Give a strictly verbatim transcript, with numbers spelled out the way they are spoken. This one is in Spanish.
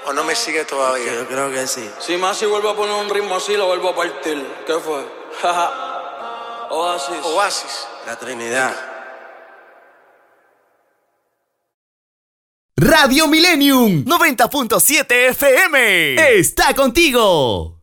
¿O no me sigue todavía? Yo creo que sí. Si Masi vuelve a poner un ritmo así, lo vuelvo a partir. ¿Qué fue? Oasis. Oasis. La Trinidad. Radio Millennium noventa punto siete F M está contigo.